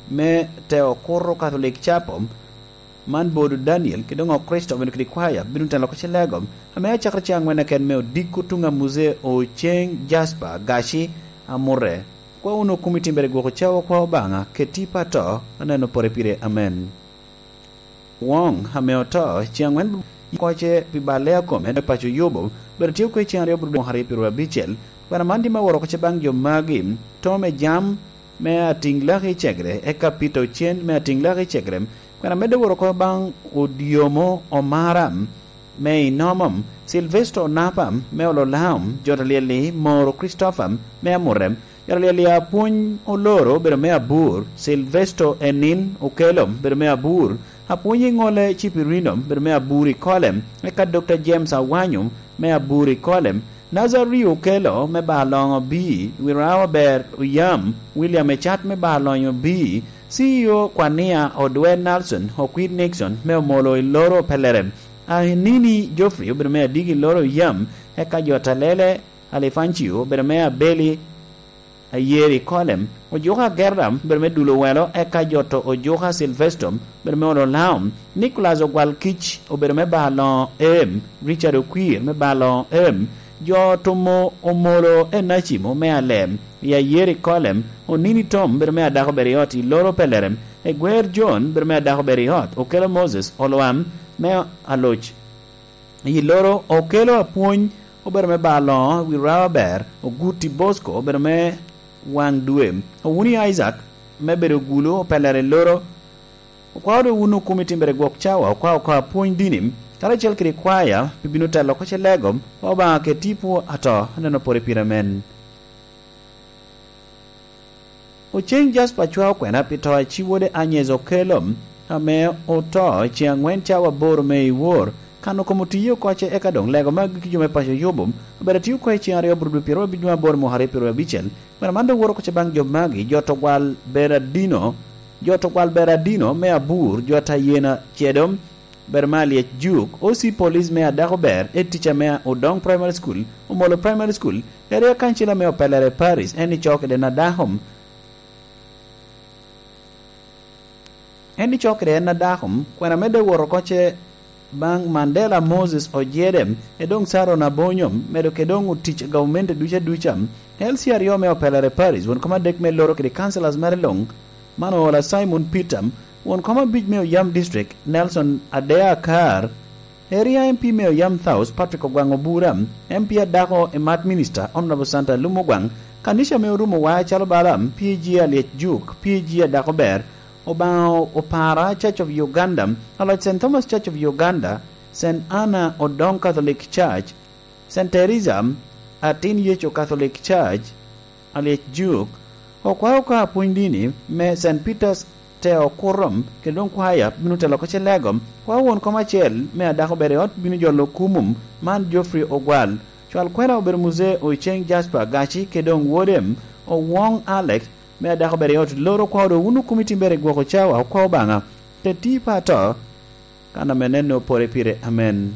me teo Koro Catholic Chapel man bodu Daniel kidongo Kristo ben krikwaya binunta lokoshe legom ame chakra changwena ken meo dikutunga muze o cheng Jasper gashi amore kwa uno kumitimbere gwoko chawo kwa obanga ketipa to aneno porepire amen wong hameo to changwen koche pibalea kome ne pacho yobo bertiu kwe changre obrudo haripiru abichel kwa mandi maworo koche bang jo magim tome jam me atinglaki chegre eka pito chen me atinglaki chegrem kwa mede woro ko bang odiomo omaram me inomam Silvestro napam me ololaum jotalieli moro Christopham me amorem yaralieli apuny oloro bero me abur Silvestro enin ukelom bero me abur apuny ngole chipirinom bero me aburi kolem eka Dr. James Awanyum me aburi kolem Nazari ukelo me balongo bi wirawa ber uyam William Echat me balongo bi CEO Kwania Odwen Nelson Hoquid Nixon me omolo iloro pelerem Nini Joffrey bermea digi loro yam eka jotalele alifanchio bermea beli ayeri kolem ojoha Gerdam bermea dulo welo eka joto ojoha Silvestrom bermea olo laum Nicholas Ogwalkich bermea balon Richard Oquir me balon joto mo omolo enachimo me alem ya yeri kolem Nini Tom bermea dako berioti loro pelerem Egwer John bermea dako beriot okelo Moses oloam me aloch yiloro okelo apuny oberme balon wirawa ber oguti Bosco oberme wang duem owuni Isaac me bero gulo pelere loro okwado unu kumitimbere gwok chawa okwa apuny dinim kala chel kri kwaya pibinuta lokoche legom oba ke tipo ato neno pore piramen ocheng Jasper chwa kwena pito chiwode anyezo kelom ame oto chiangwen chawa bor me iwor kano komutiyo koche ekadong lego mag kijume pasho yobum bere tiu ko chiario brudu piro bijuma bor mo hare piro bichel bere mando woro koche bang jomagi joto gwal beradino me abur jota yena chedom bermali juk osi police me adako ber teacher me odong primary school umolo primary school ere kanchila me opelere Paris eni choke de nadahom Endi chokre na dahum kwena mede woro koche bang Mandela Moses ojedem edong saro na bonyom medo kedong utich government ducham LCR yome opelere Paris won koma dek me loro kede councillors marilong mano wala Simon Pitam won koma bij me yam district Nelson Adea Kar area MP me yam South Patrick Ogwango Buram MP adako emat minister Honorable Santa Lumogwang kanisha me rumo wa chalo balam PG aliet juk PG adako ber Obao Opara Church of Uganda, like St. Thomas Church of Uganda, St. Anna Odong Catholic Church, St. Teresa Atin Yecho Catholic Church, Aliet Juk, Okwaoka Puindini, me St. Peter's Teo Korom, Kedon Kwaya, Binuta Lokoche Legom, Kwawon Komachel, me Adako Beriot, Binujolo Kumum, Man Geoffrey Ogwal, Chwal Kwera Obermuze Ocheng Jasper Gachi, Kedong Wodem, O Wong Alex, me adako beriot loro kwado unu kumitimbere gwoko chawa kwa banga te tipa to kana meneno pore pire amen